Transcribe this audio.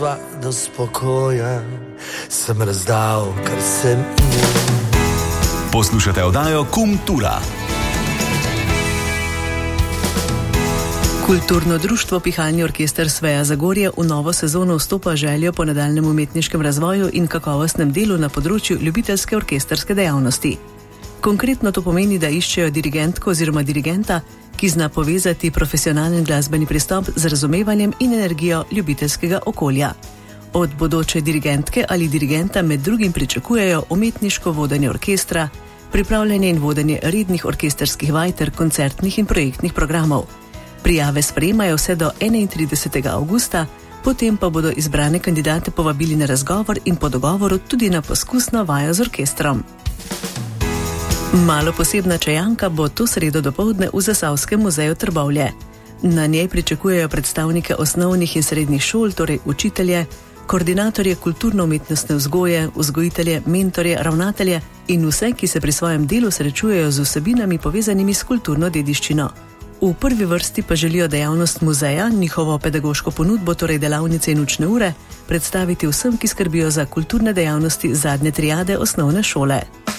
Do spokoja sem razdal, kar sem imel. Poslušate oddajo Kultura. Kulturno društvo Pihalni orkester Sveja Zagorje v novo sezono vstopa željo po nadaljnjem umetniškem razvoju in kakovostnem delu na področju ljubiteljske orkesterske dejavnosti. Konkretno to pomeni, da iščejo dirigentko oziroma dirigenta, ki zna povezati profesionalen glasbeni pristop z razumevanjem in energijo ljubiteljskega okolja. Od bodoče dirigentke ali dirigenta med drugim pričakujejo umetniško vodenje orkestra, pripravljanje in vodenje rednih orkesterskih vaj ter koncertnih in projektnih programov. Prijave sprejemajo vse do 31. avgusta, potem pa bodo izbrane kandidate povabili na razgovor in po dogovoru tudi na poskusno vajo z orkestrom. Malo posebna čajanka bo to sredo dopoldne v Zasavskem muzeju Trbovlje. Na njej pričakujejo predstavnike osnovnih in srednjih šol, torej učitelje, koordinatorje kulturno-umetnostne vzgoje, vzgojitelje, mentorje, ravnatelje in vse, ki se pri svojem delu srečujejo z vsebinami povezanimi s kulturno dediščino. V prvi vrsti pa želijo dejavnost muzeja, njihovo pedagoško ponudbo, torej delavnice in učne ure, predstaviti vsem, ki skrbijo za kulturne dejavnosti zadnje triade osnovne šole.